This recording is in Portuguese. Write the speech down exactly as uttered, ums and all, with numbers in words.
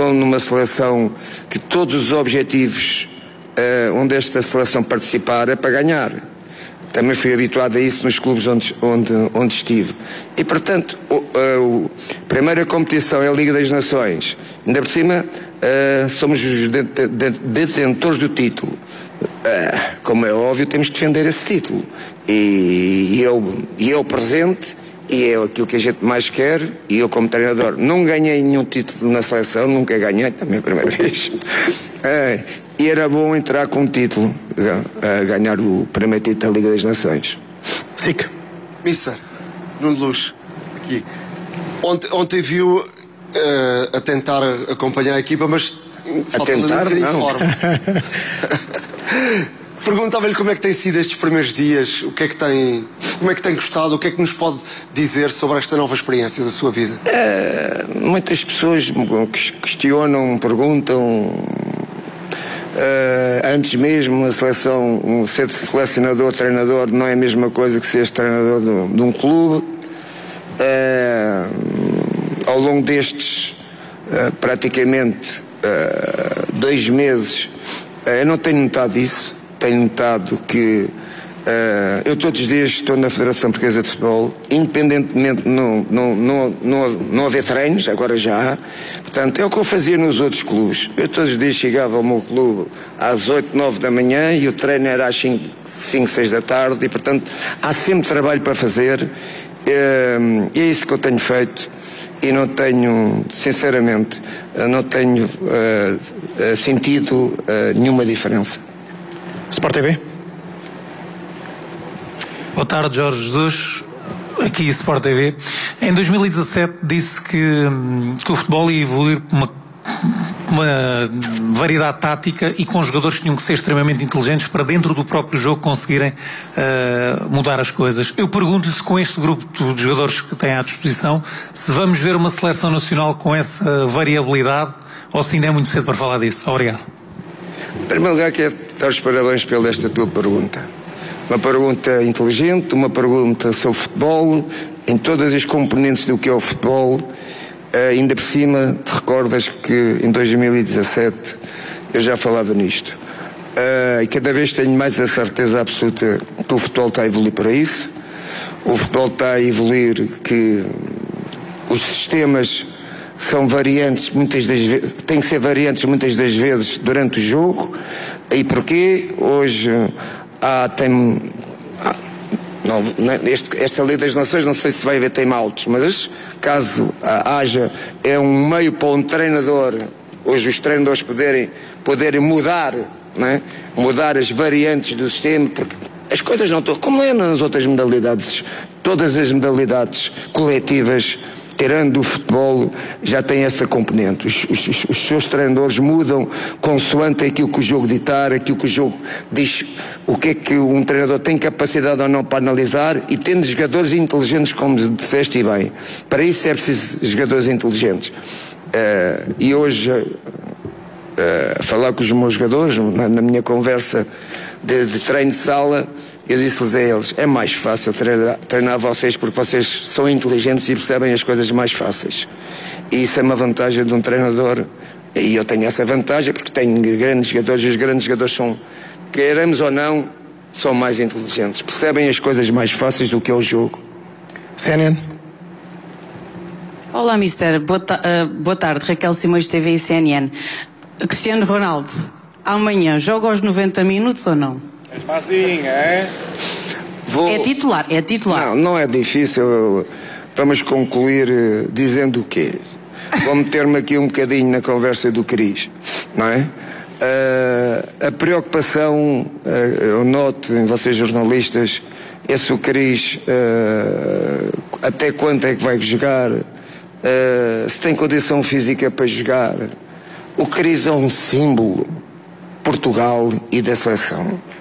estou numa seleção que todos os objetivos uh, onde esta seleção participar é para ganhar. Também fui habituado a isso nos clubes onde, onde, onde estive. E, portanto, o, a primeira competição é a Liga das Nações. Ainda por cima, uh, somos os detentores do título. Uh, como é óbvio, temos que defender esse título. E, e, eu, e eu presente, e é aquilo que a gente mais quer, e eu como treinador não ganhei nenhum título na seleção, nunca ganhei, também é a primeira vez. Uh, E era bom entrar com um título, a ganhar o primeiro título da Liga das Nações. Sic. Mister Nuno Luz, aqui. Ontem, ontem viu uh, a tentar acompanhar a equipa, mas a tentar, um não. Forma. Perguntava-lhe como é que têm sido estes primeiros dias, o que é que tem, como é que tem gostado, o que é que nos pode dizer sobre esta nova experiência da sua vida? Uh, muitas pessoas questionam, perguntam. Uh, antes mesmo a seleção, um, ser selecionador, treinador não é a mesma coisa que ser treinador de, de um clube. Uh, ao longo destes uh, praticamente uh, dois meses uh, eu não tenho notado isso. Tenho notado que uh, eu todos os dias estou na Federação Portuguesa de Futebol, independentemente de não, não, não, não, não haver treinos, agora já há. Portanto, é o que eu fazia nos outros clubes. Eu todos os dias chegava ao meu clube às oito, nove da manhã e o treino era às cinco, seis da tarde e, portanto, há sempre trabalho para fazer. E é isso que eu tenho feito e não tenho, sinceramente, não tenho uh, sentido uh, nenhuma diferença. Sport T V. Boa tarde, Jorge Jesus. Aqui Sport T V. Em dois mil e dezassete disse que, que o futebol ia evoluir para uma, uma variedade tática e com jogadores que tinham que ser extremamente inteligentes para dentro do próprio jogo conseguirem uh, mudar as coisas. Eu pergunto-lhe se com este grupo de jogadores que tem à disposição, se vamos ver uma seleção nacional com essa variabilidade ou se ainda é muito cedo para falar disso. Obrigado. Em primeiro lugar, quero dar os parabéns pela esta tua pergunta. Uma pergunta inteligente, uma pergunta sobre futebol, em todas as componentes do que é o futebol. Uh, ainda por cima, te recordas que em dois mil e dezassete eu já falava nisto. Uh, e cada vez tenho mais a certeza absoluta que o futebol está a evoluir para isso. O futebol está a evoluir que os sistemas são variantes, muitas das vezes, têm que ser variantes muitas das vezes durante o jogo. E porquê? Hoje há, tem, há, não, este, esta Liga das Nações não sei se vai haver time-outs, mas caso haja, é um meio para um treinador, hoje os treinadores poderem, poderem mudar, não é? Mudar as variantes do sistema, porque as coisas não estão, como é nas outras modalidades, todas as modalidades coletivas, tirando o futebol, já tem essa componente. Os, os, os seus treinadores mudam consoante aquilo que o jogo ditar, aquilo que o jogo diz, o que é que um treinador tem capacidade ou não para analisar, e tendo jogadores inteligentes, como disseste e bem. Para isso é preciso jogadores inteligentes. Uh, e hoje, uh, falar com os meus jogadores, na, na minha conversa de, de treino de sala, eu disse-lhes a eles, é mais fácil treinar, treinar vocês porque vocês são inteligentes e percebem as coisas mais fáceis. E isso é uma vantagem de um treinador, e eu tenho essa vantagem porque tenho grandes jogadores, e os grandes jogadores são, queiramos ou não, são mais inteligentes, percebem as coisas mais fáceis do que é o jogo. C N N. Olá, mister. Boa, ta uh, boa tarde, Raquel Simões, T V e C N N. Cristiano Ronaldo, amanhã joga aos noventa minutos ou não? É facinho, é? Vou... É titular, é titular. Não, não é difícil. Vamos concluir uh, dizendo o quê? Vou meter-me aqui um bocadinho na conversa do Cris, não é? Uh, a preocupação, uh, eu noto em vocês jornalistas, é se o Cris, uh, até quando é que vai jogar, uh, se tem condição física para jogar. O Cris é um símbolo Portugal e da seleção.